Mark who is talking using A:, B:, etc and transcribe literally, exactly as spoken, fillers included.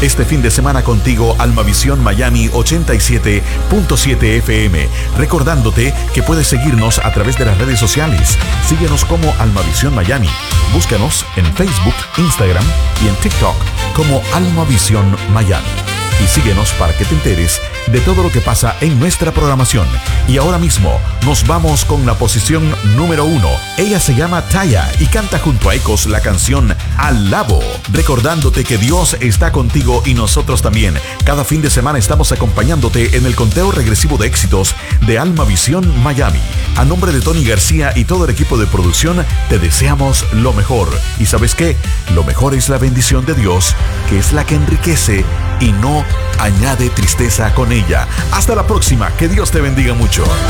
A: Este fin de semana contigo, Almavisión Miami ochenta y siete punto siete F M. Recordándote que puedes seguirnos a través de las redes sociales. Síguenos como Almavisión Miami. Búscanos en Facebook, Instagram y en TikTok como Almavisión Miami. Y síguenos para que te enteres de todo lo que pasa en nuestra programación. Y ahora mismo nos vamos con la posición número uno. Ella se llama Taya y canta junto a Ecos la canción Alabo. Recordándote que Dios está contigo y nosotros también. Cada fin de semana estamos acompañándote en el conteo regresivo de éxitos de Almavisión Miami. A nombre de Tony García y todo el equipo de producción, te deseamos lo mejor. ¿Y sabes qué? Lo mejor es la bendición de Dios, que es la que enriquece y no añade tristeza con ella. Hasta la próxima, que Dios te bendiga mucho.